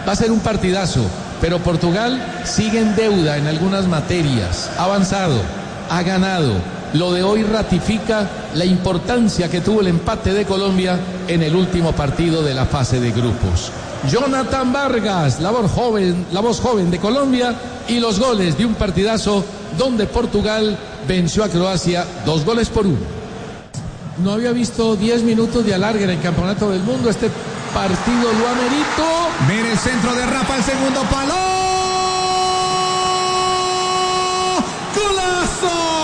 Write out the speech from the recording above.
Va a ser un partidazo, pero Portugal sigue en deuda en algunas materias. Ha avanzado, ha ganado. Lo de hoy ratifica la importancia que tuvo el empate de Colombia en el último partido de la fase de grupos. Jonathan Vargas, la voz joven de Colombia, y los goles de un partidazo donde Portugal venció a Croacia 2-1. No había visto 10 minutos de alargue en el Campeonato del Mundo. Este partido lo ameritó. Mire el centro de Rafa, el segundo palo. ¡Golazo!